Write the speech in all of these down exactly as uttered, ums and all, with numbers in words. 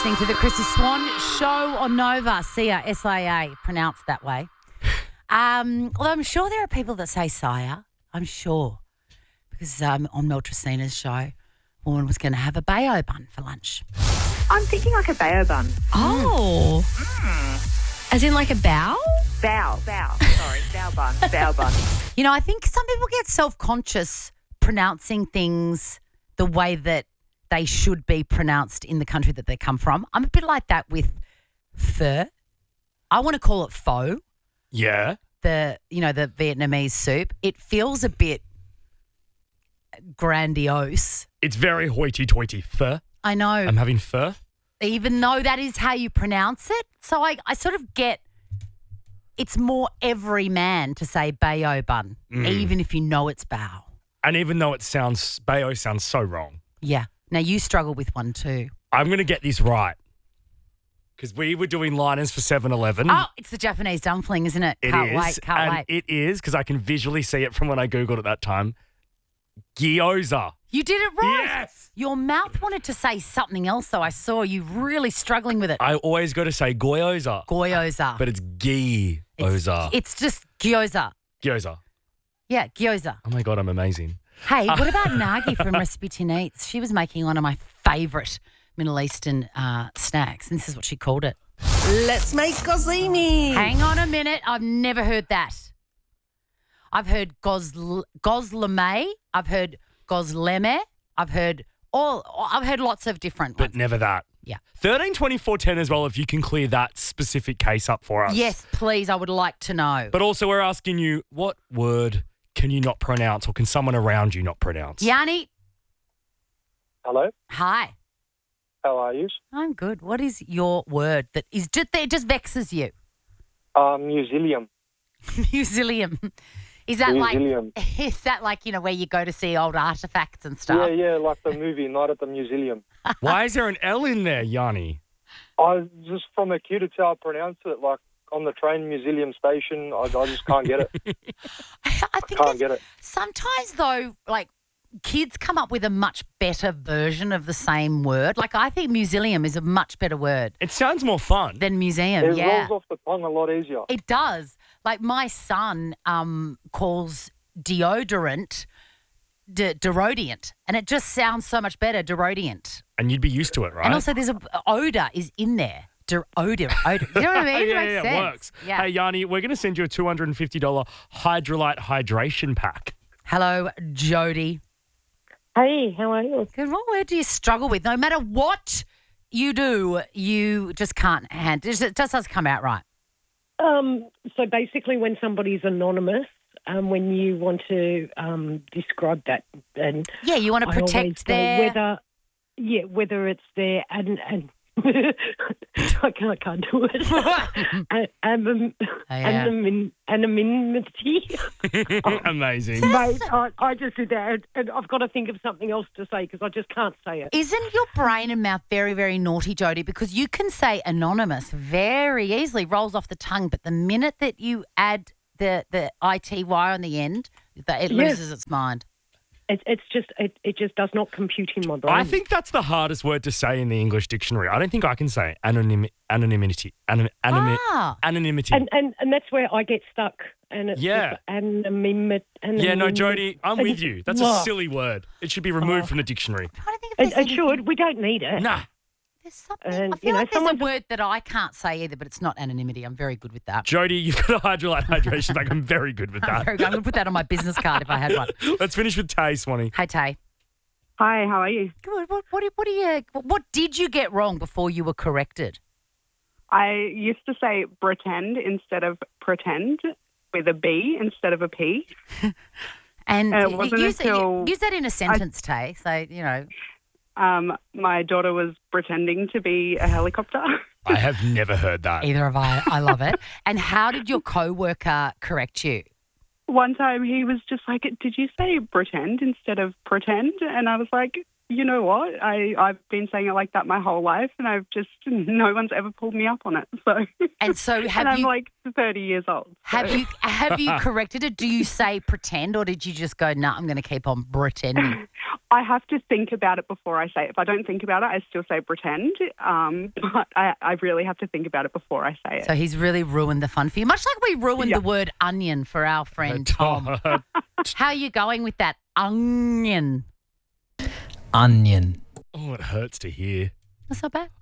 listening to the Chrissy Swan Show on Nova. S I A, S I A, pronounced that way. Um, although I'm sure there are people that say Sire. I'm sure. Because um, on Mel Tracina's show, a woman was going to have a Bayo bun for lunch. I'm thinking like a Bayo bun. Oh. Mm. As in like a bow? Bow, bow. Sorry, bow bun, bow bun. You know, I think some people get self-conscious pronouncing things the way that they should be pronounced in the country that they come from. I'm a bit like that with pho. I want to call it pho. Yeah. The, you know, the Vietnamese soup. It feels a bit grandiose. It's very hoity-toity. Pho. I know. I'm having pho. Even though that is how you pronounce it. So I, I sort of get it's more every man to say Bayo bun, Mm. even if you know it's bao. And even though it sounds, Bayo sounds so wrong. Yeah. Now you struggle with one too. I'm going to get this right. Because we were doing liners for seven eleven. Oh, it's the Japanese dumpling, isn't it? It can't is, wait, can't and wait. it is, because I can visually see it from when I Googled at that time. Gyoza. You did it right. Yes. Your mouth wanted to say something else, though. I saw you really struggling with it. I always got to say gyoza. Gyoza. But it's gyoza. It's, it's just gyoza. Gyoza. Yeah, gyoza. Oh, my God, I'm amazing. Hey, what about Nagi from Rasputin Eats? She was making one of my favourite Middle Eastern uh, snacks, and this is what she called it. Let's make gozlimi. Hang on a minute. I've never heard that. I've heard gozl- gozleme. I've heard gozleme. I've heard all. I've heard lots of different But ones. never that. Yeah. thirteen twenty-four ten as well, if you can clear that specific case up for us. Yes, please. I would like to know. But also we're asking you, what word can you not pronounce, or can someone around you not pronounce? Yanni. Hello, Hi. how are you? I'm good. What is your word that is just that it just vexes you? Um, Museum. Museum. Is that Museum. like? Is that like you know where you go to see old artifacts and Yeah, stuff? yeah, like the movie Night at the Museum. Why is there an L in there, Yanni? I just from a cue to how I pronounce it, like on the train Museum station, I, I just can't get it. I, I think Can't there's- get it. sometimes though, like kids come up with a much better version of the same word. Like I think museum is a much better word It sounds more fun. than museum. It yeah, rolls off the tongue a lot easier. it does. Like my son um, calls deodorant de- derodient, and it just sounds so much better, derodient. And you'd be used to it, right? And also, there's a odor is in there. De- odor, odor. You know what I mean? yeah, it makes yeah, sense. it works. Yeah. Hey, Yanni, we're going to send you a two hundred fifty dollars Hydrolite hydration pack. Hello, Jody. Hey, how are you? Good. What word do you struggle with? No matter what you do, you just can't handle it. It just doesn't come out right. Um, so basically, when somebody's anonymous, um, when you want to um, describe that, and Yeah, you want to I always protect go their. whether, yeah, whether it's their and and I can't, I can't do it. and, and, yeah. and, anonymity. Amazing. Mate, I, I just did that, and I've got to think of something else to say because I just can't say it. Isn't your brain and mouth very, very naughty, Jody? Because you can say anonymous very easily, rolls off the tongue, but the minute that you add the the I T Y on the end, that it Yes. loses its mind. It, it's just it, it just does not compute in my brain. I think that's the hardest word to say in the English dictionary. I don't think I can say anonym, anonymity. Anon, anonym, Ah. Anonymity. and, and and that's where I get stuck. And it's Yeah. just anonymity. yeah, no, Jody, I'm with you. That's a Oh. silly word. It should be removed from the dictionary. I'm trying to think if It, there's it anything- should. We don't need it. Nah. There's something. And, I feel you know, like there's a someone's- word that I can't say either, but it's not anonymity. I'm very good with that. Jody, you've got a hydrolyte hydration pack. I'm very good with I'm, that. very good. I'm going to put that on my business card if I had one. Let's finish with Tay, Swanee. Hey, Tay. Hi, how are you? Good. What, what, what, do you, what did you get wrong before you were corrected? I used to say pretend instead of pretend with a B instead of a P. And Uh, it wasn't use, until use that in a sentence, Tay. So, you know. Um, my daughter was pretending to be a helicopter. I have never heard that. Either of I. I love it. And how did your co-worker correct you? One time he was just like, did you say pretend instead of pretend? And I was like, you know what? I, I've been saying it like that my whole life, and I've just, no one's ever pulled me up on it. So, And so have and I'm you like thirty years old. so- have you have you corrected it? Do you say pretend, or did you just go, nah, I'm going to keep on pretending? I have to think about it before I say it. If I don't think about it, I still say pretend. Um, but I, I really have to think about it before I say it. So he's really ruined the fun for you, much like we ruined Yeah. the word onion for our friend Tom. How are you going with that onion? Onion. Oh, it hurts to hear. That's not bad.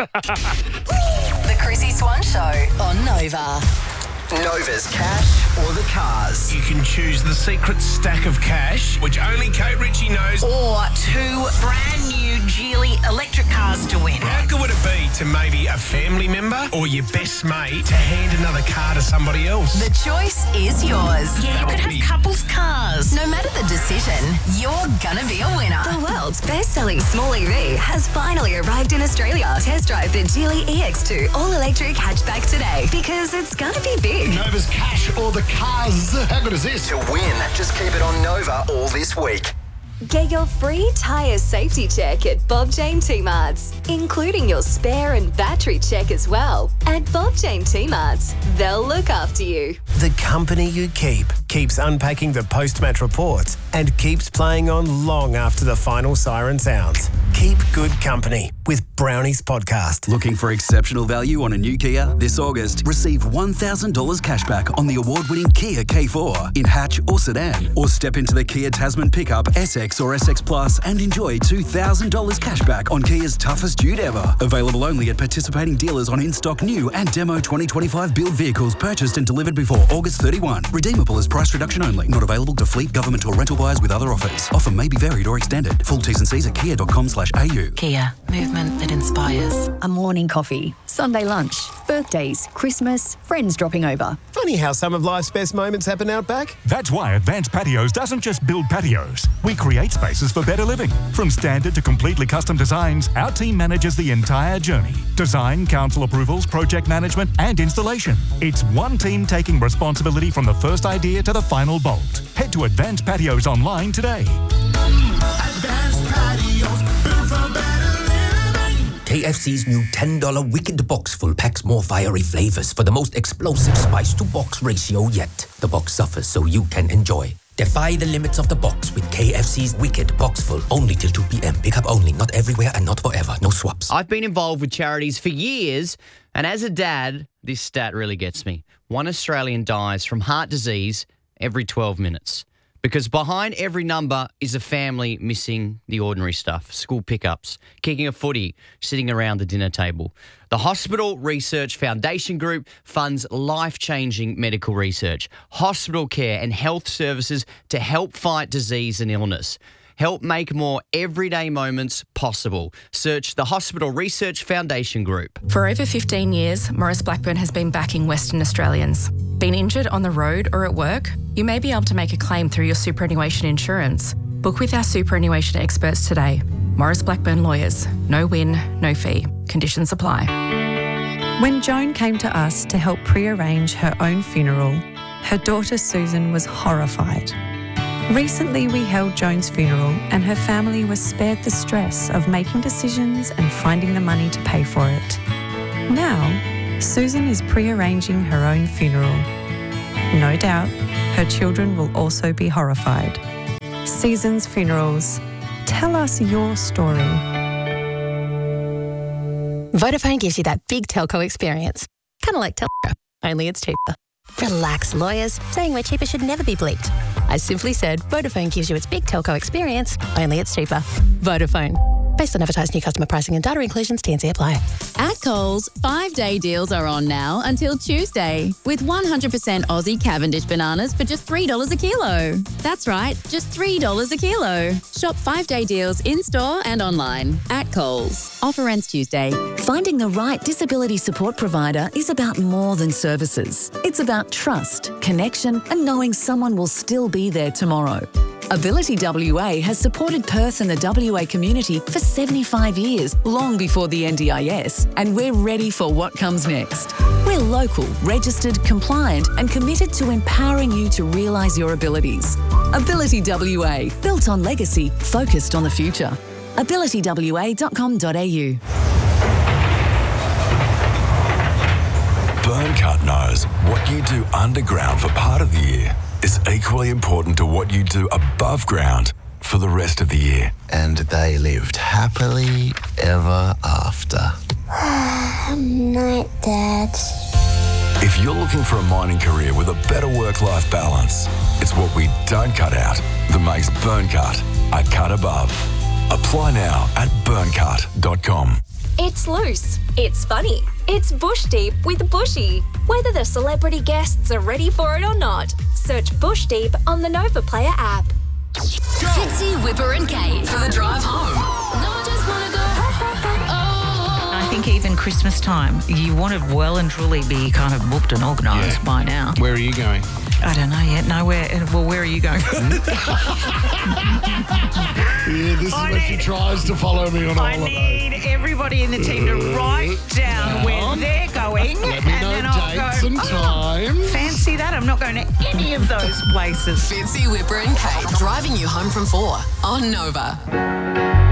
The Chrissy Swan Show on Nova. Nova's cash or the cars. You can choose the secret stack of cash, which only Kate Ritchie knows. Or two brand new Geely electric cars to win. How good would it be to maybe a family member or your best mate to hand another car to somebody else? The choice is yours. Yeah, you That could would have be- couples cars. No matter the decision, you're gonna be a winner. The world's best-selling small E V has finally arrived in Australia. Test drive the Geely E X two all-electric hatchback today because it's gonna be big. Nova's cash or the cars. How good is this? To win, just keep it on Nova all this week. Get your free tyre safety check at Bob Jane T-Marts, including your spare and battery check as well. At Bob Jane T-Marts, they'll look after you. The company you keep keeps unpacking the post-match reports and keeps playing on long after the final siren sounds. Keep good company with Brownies Podcast. Looking for exceptional value on a new Kia? This August, receive one thousand dollars cashback on the award-winning Kia K four in hatch or sedan. Or step into the Kia Tasman pickup S X or S X Plus and enjoy two thousand dollars cashback on Kia's toughest dude ever. Available only at participating dealers on in-stock new and demo twenty twenty-five build vehicles purchased and delivered before August thirty-first. Redeemable as price reduction only. Not available to fleet, government or rental buyers with other offers. Offer may be varied or extended. Full T's and C's at kia dot com slash a u. Kia, movement that inspires. A morning coffee, Sunday lunch, birthdays, Christmas, friends dropping over. Funny how some of life's best moments happen out back. That's why Advanced Patios doesn't just build patios. We create spaces for better living. From standard to completely custom designs, our team manages the entire journey. Design, council approvals, project management, and installation. It's one team taking responsibility from the first idea to the final bolt. Head to Advanced Patios online today. Advanced Patios, built for better living. K F C's new ten dollar Wicked Box full packs more fiery flavors for the most explosive spice-to-box ratio yet. The box suffers so you can enjoy. Defy the limits of the box with K F C's Wicked Box full only till two p.m. Pickup only, not everywhere and not forever. No swaps. I've been involved with charities for years, and as a dad, this stat really gets me. One Australian dies from heart disease every twelve minutes. Because behind every number is a family missing the ordinary stuff, school pickups, kicking a footy, sitting around the dinner table. The Hospital Research Foundation Group funds life-changing medical research, hospital care and health services to help fight disease and illness. Help make more everyday moments possible. Search the Hospital Research Foundation Group. For over fifteen years, Maurice Blackburn has been backing Western Australians. Been injured on the road or at work? You may be able to make a claim through your superannuation insurance. Book with our superannuation experts today. Maurice Blackburn Lawyers. No win, no fee. Conditions apply. When Joan came to us to help pre-arrange her own funeral, her daughter Susan was horrified. Recently, we held Joan's funeral and her family was spared the stress of making decisions and finding the money to pay for it. Now, Susan is pre-arranging her own funeral. No doubt, her children will also be horrified. Seasons Funerals. Tell us your story. Vodafone gives you that big telco experience. Kind of like Telco, only it's cheaper. Relax, lawyers. Saying we're cheaper should never be bleeped. I simply said Vodafone gives you its big telco experience, only it's cheaper. Vodafone. Based on advertised new customer pricing and data inclusions, T and C apply. At Coles, five-day deals are on now until Tuesday with one hundred percent Aussie Cavendish bananas for just three dollars a kilo. That's right, just three dollars a kilo. Shop five-day deals in-store and online at Coles. Offer ends Tuesday. Finding the right disability support provider is about more than services. It's about trust, connection, and knowing someone will still be there tomorrow. Ability W A has supported Perth and the W A community for seventy-five years, long before the N D I S, and we're ready for what comes next. We're local, registered, compliant, and committed to empowering you to realise your abilities. Ability W A, built on legacy, focused on the future. ability w a dot com dot a u. Burncut knows what you do underground for part of the year is equally important to what you do above ground for the rest of the year. And they lived happily ever after. Night, Dad. If you're looking for a mining career with a better work-life balance, it's what we don't cut out that makes Burncut a cut above. Apply now at burncut dot com. It's loose, it's funny, it's Bush Deep with Bushy. Whether the celebrity guests are ready for it or not, search Bush Deep on the Nova Player app. Fitzy, Whipper and Kate for the drive home. No, I just want to go. I think even Christmas time, you want to well and truly be kind of booked and organised Yeah. by now. Where are you going? I don't know yet. Nowhere. Well, where are you going? Yeah, this is when she tries to follow me on all I of those. need everybody in the team to write down where they're going. Let me and know then I'll dates go, and "Oh, times." fancy that. I'm not going to any of those places. Fitzy, Whipper and Kate driving you home from four on Nova.